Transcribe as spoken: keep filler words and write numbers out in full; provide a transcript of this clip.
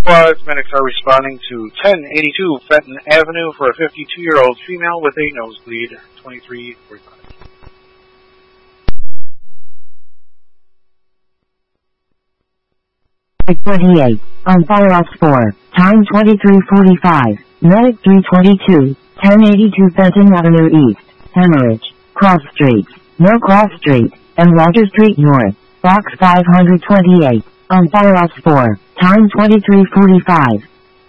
Five medics are responding to ten eighty-two Fenton Avenue for a fifty-two-year-old female with a nosebleed. twenty-three forty-five. twenty-eight. On follow-up four. Time twenty-three forty-five. Medic three twenty-two. ten eighty-two Fenton Avenue East. Hemorrhage. Cross Street. No Cross Street. And Walter Street North. Box five twenty-eight. On follow-up four. Time twenty-three forty-five.